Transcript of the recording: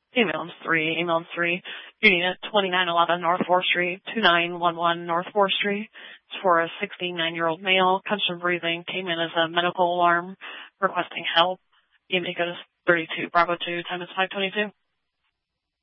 Ambulance 3, Ambulance 3, unit 2911 North 4th Street, 2911 North 4th Street. It's for a 69-year-old male, constant breathing, came in as a medical alarm, requesting help. EMT code is 32 Bravo 2, time is 5:22.